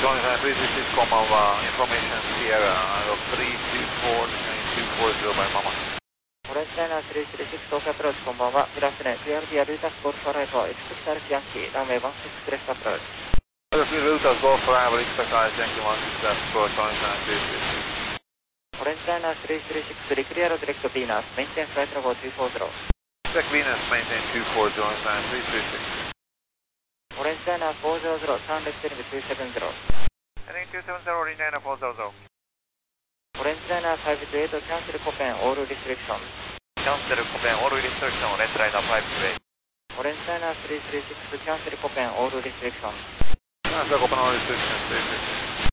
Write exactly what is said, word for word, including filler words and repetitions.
Join Sign three three six こんばんは。Information Sierra さんにーよん、にーよんゼロ by Mama。 オレンジライナーさんにーよん、東京アプローチこんばんは。グラスネ、クリアルティアルータスゴルフアライト、エクスペクタルキヤンキー、ランウェイワンシックスレフトアプローチ。 私、ルータスゴルフアライト、エクスペクタルキヤンキーワンシックスレフトアプローチ、オレンジライナーさんにーよん。 オレンジライナーさんにーよん、リクリアルディレクトビーナス、メインテンフライトラボにーよんゼロ。 Check Venus, maintain two four zero, sign three three six. オレンジライナーよんひゃく、サンレッテリングにーななゼロ。 Heading two seven zero, Renana four zero zero. オレンジライナーごじゅうはち、キャンセルコペン、オールリストリクション。 キャンセルコペン、オールリストリクション、オレンジライナーごじゅうはち。 オレンジライナーさんにーよん、キャンセルコペン、オールリストリクション。 キャンセルコペン、オールリストリクション、さんさんさん。